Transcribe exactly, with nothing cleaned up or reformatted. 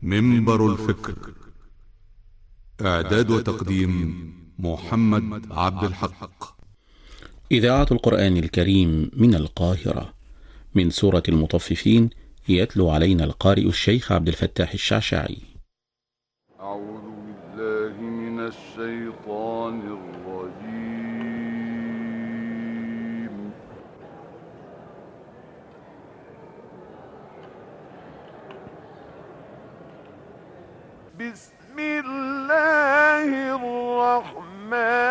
منبر الفكر. إعداد وتقديم محمد عبد الحق. إذاعة القرآن الكريم من القاهرة، من سورة المطففين، يتلو علينا القارئ الشيخ عبد الفتاح الشعشاعي. أعوذ بالله من الشيطان الرجيم. بسم الله الرحمن